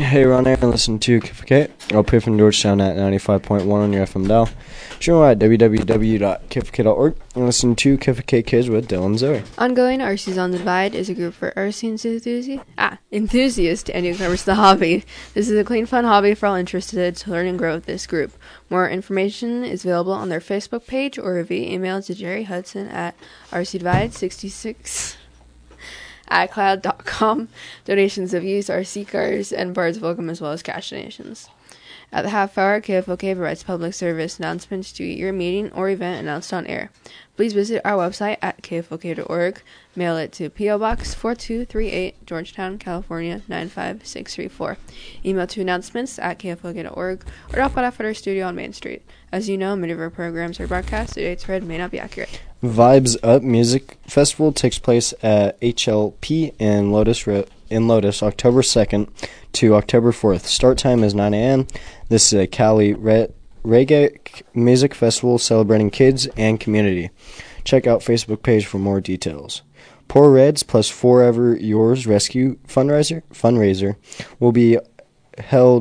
Hey, Ron here, and listen to KFK. I'll play from Georgetown at 95.1 on your FM dial. Stream at www.kfk.org and listen to KFK Kids with Dylan and Zoe. Ongoing RCs on the Divide is a group for RC enthusiasts and newcomers to the hobby. This is a clean, fun hobby for all interested to learn and grow with this group. More information is available on their Facebook page or via email to Jerry Hudson at rcdivide66 at cloud.com. Donations of used RC cars and parts welcome, as well as cash donations. At the half hour, KFOK provides public service announcements to your meeting or event announced on air. Please visit our website at kfok.org, mail it to P.O. Box 4238, Georgetown, California 95634. Email to announcements at kfok.org, or drop by at our studio on Main Street. As you know, many of our programs are broadcast, the dates read may not be accurate. Vibes Up Music Festival takes place at HLP in Lotus, October 2nd to October 4th. Start time is 9 a.m. This is a Cali reggae music festival celebrating kids and community. Check out Facebook page for more details. Poor Reds plus Forever Yours Rescue fundraiser will be held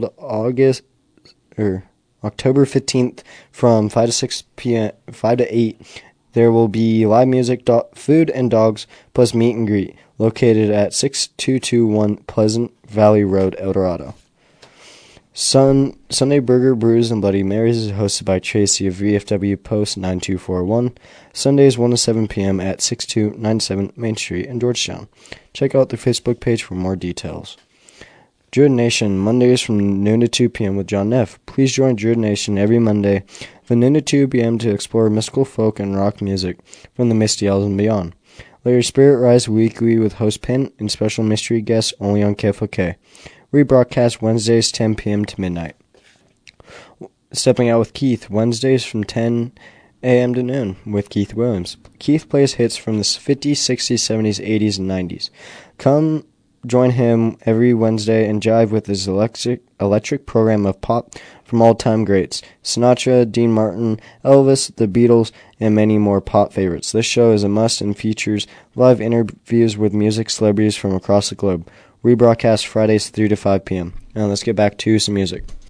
October 15th from 5 to 8. There will be live music, food, and dogs, plus meet and greet, located at 6221 Pleasant Valley Road, El Dorado. Sunday Burger, Brews, and Bloody Marys is hosted by Tracy of VFW Post 9241. Sundays 1 to 7 p.m. at 6297 Main Street in Georgetown. Check out the Facebook page for more details. Druid Nation, Mondays from noon to 2 p.m. with John Neff. Please join Druid Nation every Monday from noon to 2 p.m. to explore mystical folk and rock music from the Misty Isles and beyond. Let your spirit rise weekly with host Pin and special mystery guests only on KFOK. Rebroadcast Wednesdays 10 p.m. to midnight. Stepping Out with Keith, Wednesdays from 10 a.m. to noon with Keith Williams. Keith plays hits from the 50s, 60s, 70s, 80s, and 90s. Come join him every Wednesday and jive with his electric program of pop from all-time greats. Sinatra, Dean Martin, Elvis, The Beatles, and many more pop favorites. This show is a must and features live interviews with music celebrities from across the globe. Rebroadcast Fridays 3 to 5 p.m. Now let's get back to some music.